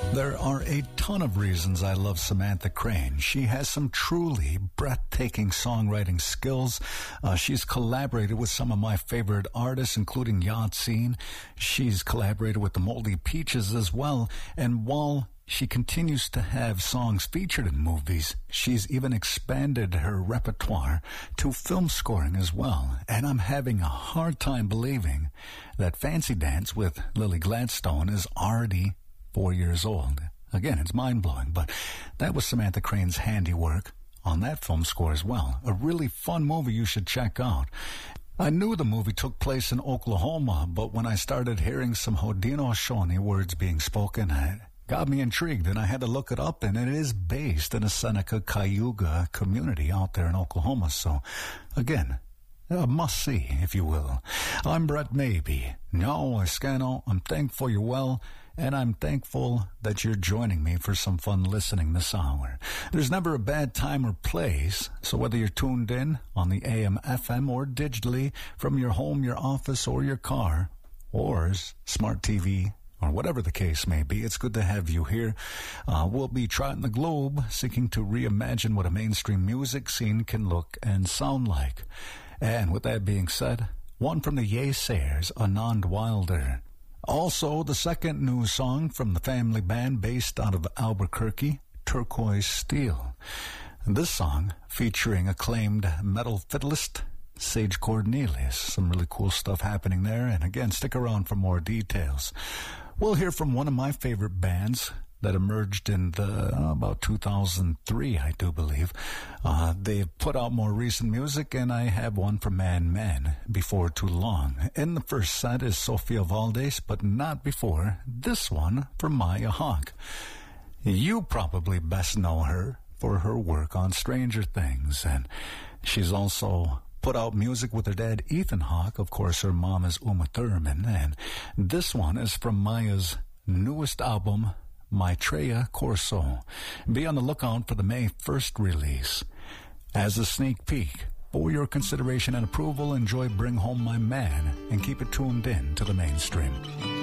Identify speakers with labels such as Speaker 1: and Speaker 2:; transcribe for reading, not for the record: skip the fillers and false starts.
Speaker 1: There are a ton of reasons I love Samantha Crane. She has some truly breathtaking songwriting skills. She's collaborated with some of my favorite artists, including Yatsine. She's collaborated with the Moldy Peaches as well. And while she continues to have songs featured in movies, she's even expanded her repertoire to film scoring as well. And I'm having a hard time believing that Fancy Dance with Lily Gladstone is already 4 years old. Again, it's mind-blowing, but that was Samantha Crane's handiwork on that film score as well. A really fun movie you should check out. I knew the movie took place in Oklahoma, but when I started hearing some Haudenosaunee words being spoken, it got me intrigued, and I had to look it up, and it is based in a Seneca Cayuga community out there in Oklahoma. So, again, a must-see, if you will. I'm Brett Maybe. No, Escano, I'm thankful you're well, and I'm thankful that you're joining me for some fun listening this hour. There's never a bad time or place, so whether you're tuned in on the AM, FM, or digitally from your home, your office, or your car, or smart TV, or whatever the case may be, it's good to have you here. We'll be trotting the globe, seeking to reimagine what a mainstream music scene can look and sound like. And with that being said, one from the Yeasayers, Anand Wilder. Also, the second new song from the family band based out of Albuquerque, Turquoise Steel. And this song featuring acclaimed metal fiddlist Sage Cornelius. Some really cool stuff happening there. And again, stick around for more details. We'll hear from one of my favorite bands that emerged in about 2003, I do believe. They've put out more recent music, and I have one from Man before too long. In the first set is Sofia Valdez, but not before this one from Maya Hawke. You probably best know her for her work on Stranger Things, and she's also put out music with her dad, Ethan Hawke. Of course, her mom is Uma Thurman, and this one is from Maya's newest album, Maitreya Corso. Be on the lookout for the May 1st release. As a sneak peek, for your consideration and approval, enjoy Bring Home My Man and keep it tuned in to the mainstream.